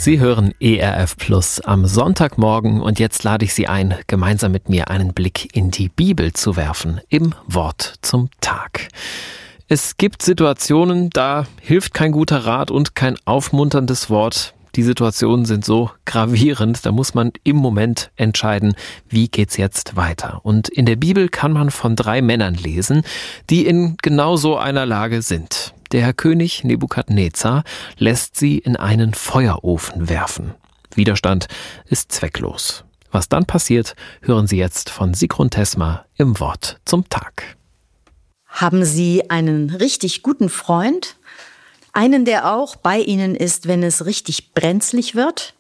Sie hören ERF Plus am Sonntagmorgen und jetzt lade ich Sie ein, gemeinsam mit mir einen Blick in die Bibel zu werfen, im Wort zum Tag. Es gibt Situationen, da hilft kein guter Rat und kein aufmunterndes Wort. Die Situationen sind so gravierend, da muss man im Moment entscheiden, wie geht's jetzt weiter. Und in der Bibel kann man von 3 Männern lesen, die in genau so einer Lage sind. Der Herr König Nebukadnezar lässt sie in einen Feuerofen werfen. Widerstand ist zwecklos. Was dann passiert, hören Sie jetzt von Sigrun Tesma im Wort zum Tag. Haben Sie einen richtig guten Freund? Einen, der auch bei Ihnen ist, wenn es richtig brenzlig wird?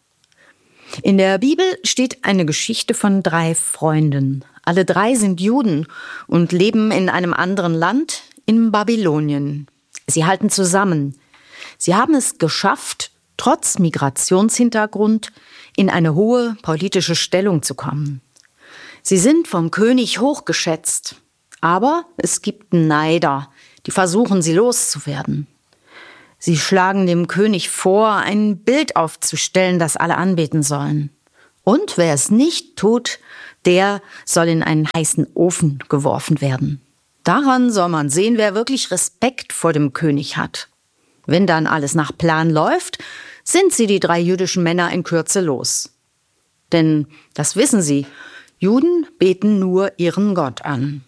In der Bibel steht eine Geschichte von 3 Freunden. Alle 3 sind Juden und leben in einem anderen Land, in Babylonien. Sie halten zusammen. Sie haben es geschafft, trotz Migrationshintergrund in eine hohe politische Stellung zu kommen. Sie sind vom König hochgeschätzt, aber es gibt Neider, die versuchen, sie loszuwerden. Sie schlagen dem König vor, ein Bild aufzustellen, das alle anbeten sollen. Und wer es nicht tut, der soll in einen heißen Ofen geworfen werden. Daran soll man sehen, wer wirklich Respekt vor dem König hat. Wenn dann alles nach Plan läuft, sind sie, die 3 jüdischen Männer, in Kürze los. Denn, das wissen sie, Juden beten nur ihren Gott an.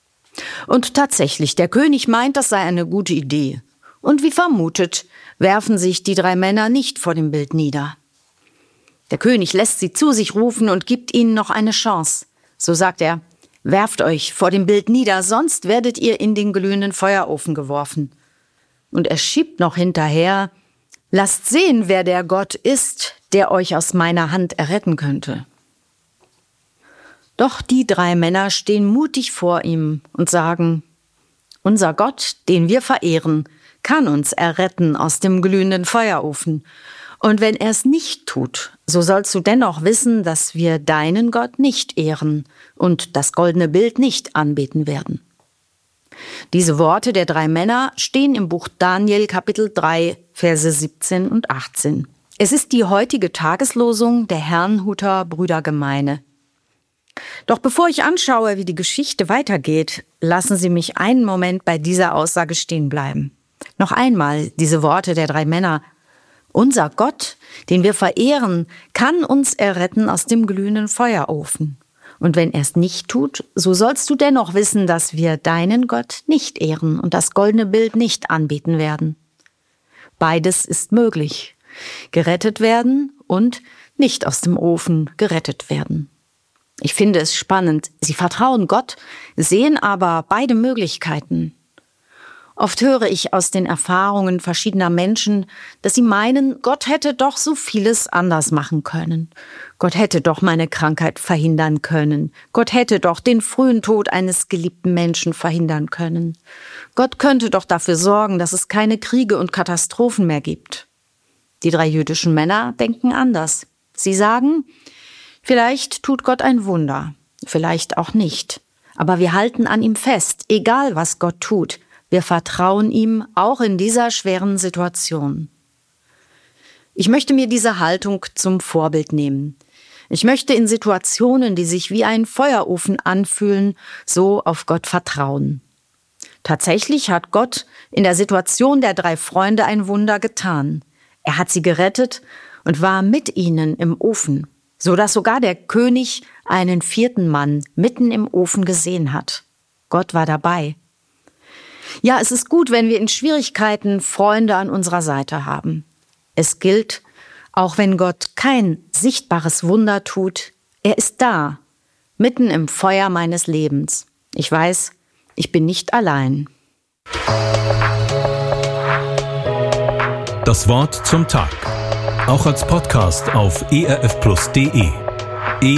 Und tatsächlich, der König meint, das sei eine gute Idee. Und wie vermutet, werfen sich die 3 Männer nicht vor dem Bild nieder. Der König lässt sie zu sich rufen und gibt ihnen noch eine Chance. So sagt er: Werft euch vor dem Bild nieder, sonst werdet ihr in den glühenden Feuerofen geworfen. Und er schiebt noch hinterher: Lasst sehen, wer der Gott ist, der euch aus meiner Hand erretten könnte. Doch die 3 Männer stehen mutig vor ihm und sagen: Unser Gott, den wir verehren, kann uns erretten aus dem glühenden Feuerofen. Und wenn er es nicht tut, so sollst du dennoch wissen, dass wir deinen Gott nicht ehren und das goldene Bild nicht anbeten werden. Diese Worte der 3 Männer stehen im Buch Daniel, Kapitel 3, Verse 17 und 18. Es ist die heutige Tageslosung der Herrnhuter Brüdergemeine. Doch bevor ich anschaue, wie die Geschichte weitergeht, lassen Sie mich einen Moment bei dieser Aussage stehen bleiben. Noch einmal diese Worte der 3 Männer. Unser Gott, den wir verehren, kann uns erretten aus dem glühenden Feuerofen. Und wenn er es nicht tut, so sollst du dennoch wissen, dass wir deinen Gott nicht ehren und das goldene Bild nicht anbeten werden. Beides ist möglich. Gerettet werden und nicht aus dem Ofen gerettet werden. Ich finde es spannend. Sie vertrauen Gott, sehen aber beide Möglichkeiten. Oft höre ich aus den Erfahrungen verschiedener Menschen, dass sie meinen, Gott hätte doch so vieles anders machen können. Gott hätte doch meine Krankheit verhindern können. Gott hätte doch den frühen Tod eines geliebten Menschen verhindern können. Gott könnte doch dafür sorgen, dass es keine Kriege und Katastrophen mehr gibt. Die 3 jüdischen Männer denken anders. Sie sagen: Vielleicht tut Gott ein Wunder, vielleicht auch nicht. Aber wir halten an ihm fest, egal was Gott tut. Wir vertrauen ihm auch in dieser schweren Situation. Ich möchte mir diese Haltung zum Vorbild nehmen. Ich möchte in Situationen, die sich wie ein Feuerofen anfühlen, so auf Gott vertrauen. Tatsächlich hat Gott in der Situation der 3 Freunde ein Wunder getan. Er hat sie gerettet und war mit ihnen im Ofen, so dass sogar der König einen 4. Mann mitten im Ofen gesehen hat. Gott war dabei. Ja, es ist gut, wenn wir in Schwierigkeiten Freunde an unserer Seite haben. Es gilt, auch wenn Gott kein sichtbares Wunder tut, er ist da, mitten im Feuer meines Lebens. Ich weiß, ich bin nicht allein. Das Wort zum Tag. Auch als Podcast auf erfplus.de.